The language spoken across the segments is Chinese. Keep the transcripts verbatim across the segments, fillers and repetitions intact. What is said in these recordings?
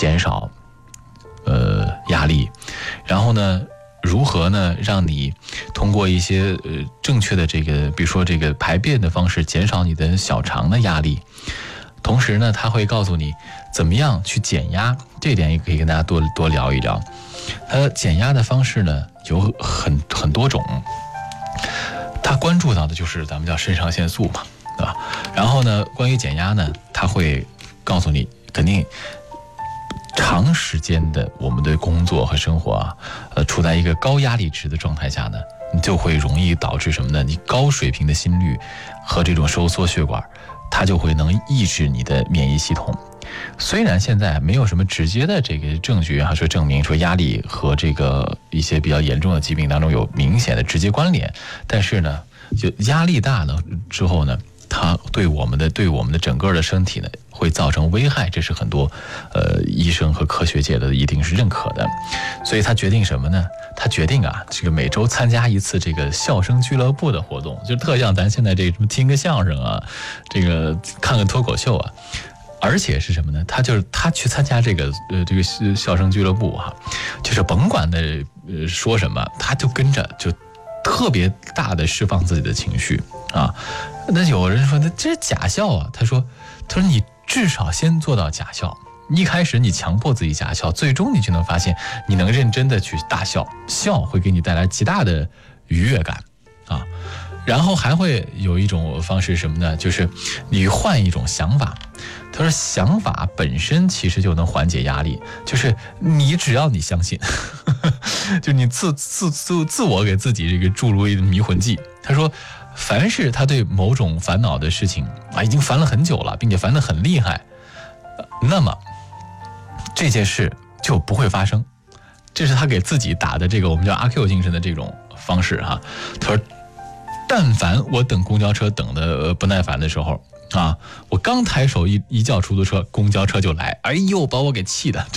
减少呃压力，然后呢如何呢让你通过一些呃正确的这个比如说这个排便的方式减少你的小肠的压力，同时呢他会告诉你怎么样去减压，这点也可以跟大家多多聊一聊。它减压的方式呢有很很多种，他关注到的就是咱们叫肾上腺素嘛，对吧？然后呢关于减压呢他会告诉你，肯定长时间的我们的工作和生活啊，呃，处在一个高压力值的状态下呢，你就会容易导致什么呢？你高水平的心率和这种收缩血管，它就会能抑制你的免疫系统。虽然现在没有什么直接的这个证据啊，说证明说压力和这个一些比较严重的疾病当中有明显的直接关联，但是呢，就压力大了之后呢，它对我们的对我们的整个的身体呢会造成危害，这是很多呃医生和科学界的一定是认可的。所以他决定什么呢？他决定啊，这个每周参加一次这个笑声俱乐部的活动，就特像咱现在这个什么听个相声啊，这个看个脱口秀啊。而且是什么呢？他就是他去参加这个呃这个笑声俱乐部哈、啊，就是甭管的呃说什么，他就跟着就特别大的释放自己的情绪啊。那有人说那这是假笑啊，他说他说你至少先做到假笑，一开始你强迫自己假笑，最终你就能发现你能认真的去大笑，笑会给你带来极大的愉悦感啊。然后还会有一种方式什么呢？就是你换一种想法。他说想法本身其实就能缓解压力，就是你只要你相信，呵呵就你自自自自我给自己这个注入一个迷魂剂。他说凡是他对某种烦恼的事情啊，已经烦了很久了，并且烦得很厉害，那么这件事就不会发生。这是他给自己打的这个我们叫阿 Q 精神的这种方式哈。他说但凡我等公交车等的不耐烦的时候啊，我刚抬手一一叫出租车，公交车就来，哎呦，把我给气的。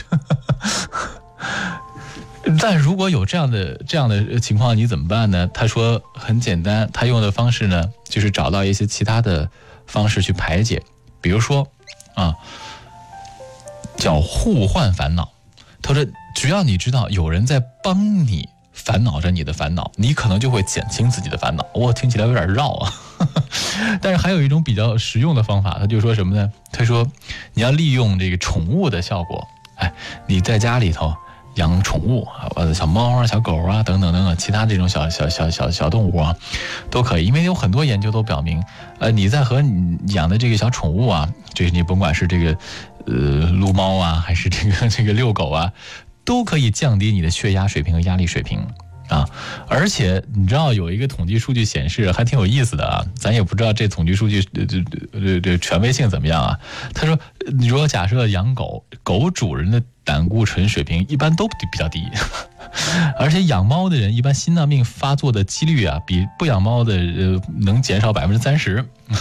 但如果有这样的这样的情况，你怎么办呢？他说很简单，他用的方式呢，就是找到一些其他的方式去排解，比如说啊，叫互换烦恼。他说，只要你知道有人在帮你烦恼着你的烦恼，你可能就会减轻自己的烦恼。我听起来有点绕啊。但是还有一种比较实用的方法，他就说什么呢？他说你要利用这个宠物的效果，哎，你在家里头养宠物啊，小猫啊、小狗啊等等等等，其他这种小小小小小动物啊，都可以。因为有很多研究都表明，呃，你在和你养的这个小宠物啊，这你甭管是这个呃撸猫啊，还是这个这个遛狗啊，都可以降低你的血压水平和压力水平。啊，而且你知道有一个统计数据显示还挺有意思的啊，咱也不知道这统计数据这这这这权威性怎么样啊？他说，你如果假设养狗，狗主人的胆固醇水平一般都比较低，而且养猫的人一般心脏病发作的几率啊，比不养猫的呃能减少百分之三十。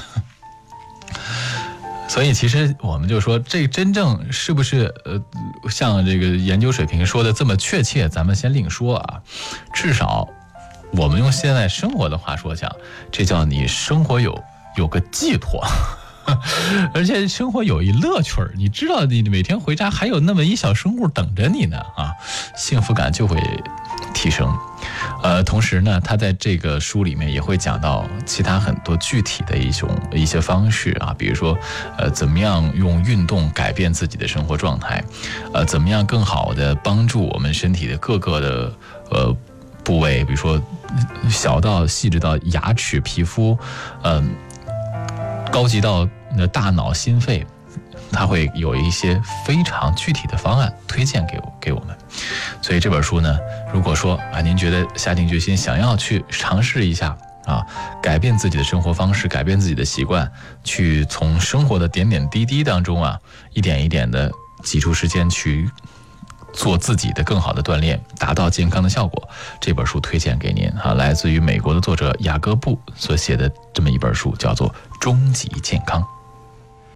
所以其实我们就说，这真正是不是呃像这个研究水平说的这么确切，咱们先另说啊。至少我们用现在生活的话说讲，这叫你生活有有个寄托，而且生活有一乐趣儿。你知道你每天回家还有那么一小生物等着你呢啊，幸福感就会提升。呃，同时呢，他在这个书里面也会讲到其他很多具体的一种一些方式啊，比如说，呃，怎么样用运动改变自己的生活状态，呃，怎么样更好的帮助我们身体的各个的呃部位，比如说小到细致到牙齿、皮肤，嗯、呃，高级到大脑、心肺。他会有一些非常具体的方案推荐给我给我们，所以这本书呢，如果说啊，您觉得下定决心想要去尝试一下啊，改变自己的生活方式，改变自己的习惯，去从生活的点点滴滴当中啊，一点一点的挤出时间去做自己的更好的锻炼，达到健康的效果，这本书推荐给您啊，来自于美国的作者雅各布所写的这么一本书，叫做《终极健康》。